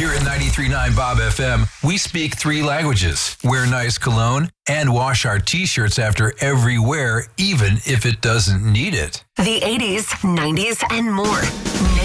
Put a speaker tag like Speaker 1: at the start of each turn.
Speaker 1: Here at 93.9 Bob FM, we speak 3 languages, wear nice cologne, and wash our t-shirts after every wear, even if it doesn't need it.
Speaker 2: The 80s, 90s, and more.